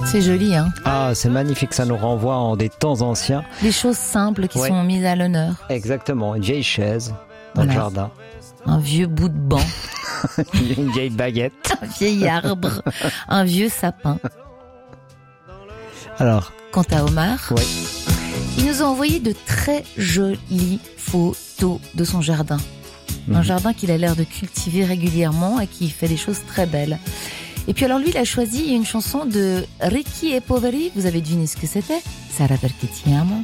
C'est joli, hein. Ah, c'est magnifique, ça nous renvoie en des temps anciens. Des choses simples qui sont mises à l'honneur. Exactement, une vieille chaise dans le jardin. Un vieux bout de banc. Une vieille baguette. Un vieil arbre. Un vieux sapin. Alors. Quant à Omar, il nous a envoyé de très jolies photos de son jardin. Un jardin qu'il a l'air de cultiver régulièrement et qui fait des choses très belles. Et puis alors lui, il a choisi une chanson de Ricky et Poveri. Vous avez deviné ce que c'était? Sarà perché ti amo.